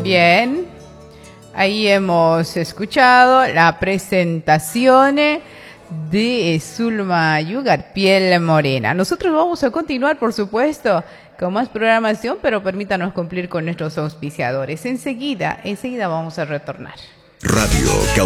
Bien, ahí hemos escuchado la presentación de Zulma Yugar, Piel Morena. Nosotros vamos a continuar, por supuesto, con más programación, pero permítanos cumplir con nuestros auspiciadores. Enseguida vamos a retornar. Radio